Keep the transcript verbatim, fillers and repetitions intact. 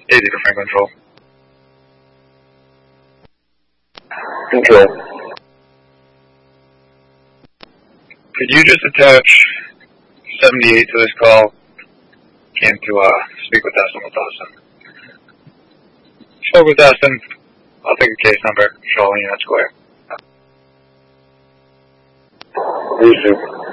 eighty to Franklin Control. Control. Could you just attach seventy-eight to this call? Came to uh, speak with Dustin with Dustin. Spoke with Dustin. I'll take a case number. Charlene, that's square. Receive.